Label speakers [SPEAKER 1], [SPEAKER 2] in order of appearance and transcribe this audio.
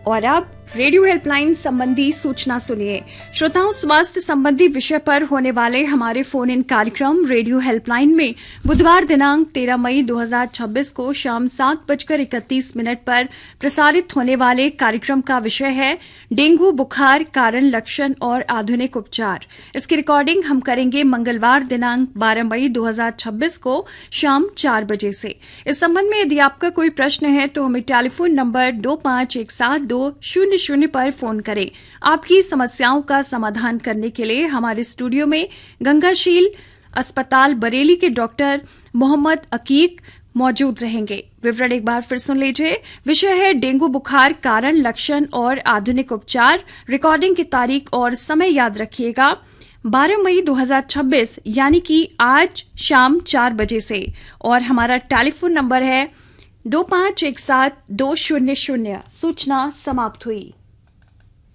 [SPEAKER 1] और अब radio helpline संबंधी सूचना सुनिए। श्रोताओं, स्वास्थ्य संबंधी विषय पर होने वाले हमारे फोन इन कार्यक्रम रेडियो हेल्पलाइन में बुधवार दिनांक 13 मई 2026 को शाम 7:31 पर प्रसारित होने वाले कार्यक्रम का विषय है डेंगू बुखार, कारण, लक्षण और आधुनिक उपचार। इसकी रिकॉर्डिंग हम करेंगे मंगलवार दिनांक 12 मई 2026 को शाम 4 बजे से। इस संबंध में यदि आपका कोई प्रश्न है तो हमें टेलीफोन नंबर 25172000 पर फोन करें। आपकी समस्याओं का समाधान करने के लिए हमारे स्टूडियो में गंगाशील अस्पताल बरेली के डॉक्टर मोहम्मद अकीक मौजूद रहेंगे। विवरण एक बार फिर सुन लीजिए। विषय है डेंगू बुखार, कारण, लक्षण और आधुनिक उपचार। रिकॉर्डिंग की तारीख और समय याद रखिएगा 12 मई 2026 यानी कि आज शाम 4 बजे से। और हमारा टेलीफोन नंबर है 25172000। सूचना समाप्त हुई।